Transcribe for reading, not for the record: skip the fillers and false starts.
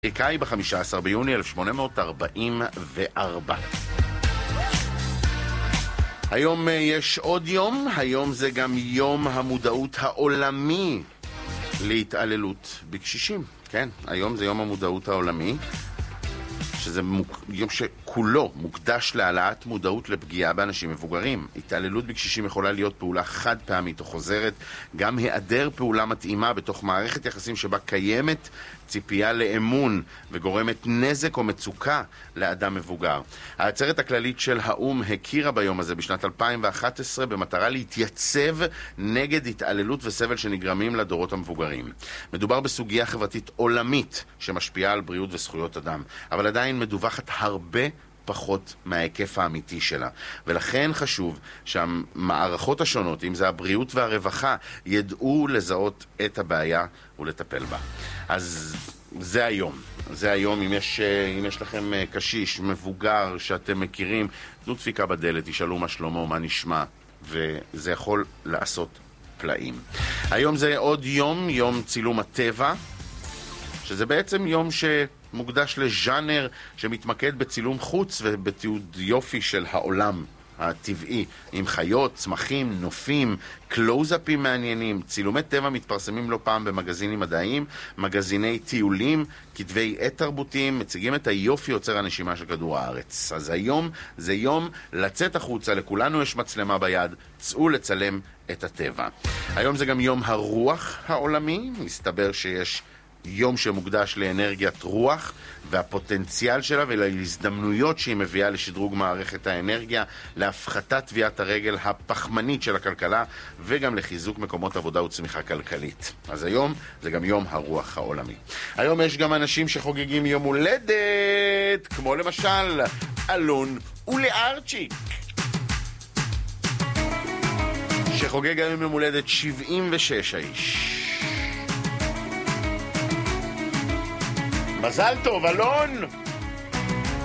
אמריקאי ב-15 ביוני 1844. היום יש עוד יום, היום זה גם יום המודעות העולמי להתעללות בקשישים. כן, היום זה יום המודעות העולמי, שזה יום שכולו מוקדש להעלאת מודעות לפגיעה באנשים מבוגרים. התעללות בקשישים יכולה להיות פעולה חד פעמית או חוזרת, גם היעדר פעולה מתאימה בתוך מערכת יחסים שבה קיימת ציפייה לאמון וגורמת נזק או מצוקה לאדם מבוגר. העצרת הכללית של האום הכירה ביום הזה בשנת 2011 במטרה להתייצב נגד התעללות וסבל שנגרמים לדורות המבוגרים. מדובר בסוגיה חברתית עולמית שמשפיעה על בריאות וזכויות אדם, אבל עדיין מדווחת הרבה פחות מההיקף האמיתי שלה. ולכן חשוב שהמערכות השונות, אם זה הבריאות והרווחה, ידעו לזהות את הבעיה ולטפל בה. אז זה היום. זה היום, אם יש לכם קשיש, מבוגר שאתם מכירים, תנו דפיקה בדלת, תשאלו מה שלמה, מה נשמע, וזה יכול לעשות פלאים. היום זה עוד יום, יום צילום הטבע, שזה בעצם יום שמוקדש לז'אנר שמתמקד בצילום חוץ ובתיעוד יופי של העולם הטבעי, עם חיות, צמחים, נופים, קלוזאפים מעניינים. צילומי טבע מתפרסמים לא פעם במגזינים מדעיים, מגזיני טיולים, כתבי עת תרבותיים, מציגים את היופי יוצר הנשימה של כדור הארץ. אז היום זה יום לצאת החוצה, לכולנו יש מצלמה ביד, צאו לצלם את הטבע. היום זה גם יום הרוח העולמי, מסתבר שיש יום שמוקדש לאנרגיית רוח והפוטנציאל שלה ולהזדמנויות שהיא מביאה לשדרוג מערכת האנרגיה, להפחתת טביעת הרגל הפחמנית של הכלכלה וגם לחיזוק מקומות עבודה וצמיחה כלכלית. אז היום זה גם יום הרוח העולמי. היום יש גם אנשים שחוגגים יום הולדת, כמו למשל אלון ולארצ'יק, שחוגג היום יום הולדת 76 האיש. מזל טוב, אלון!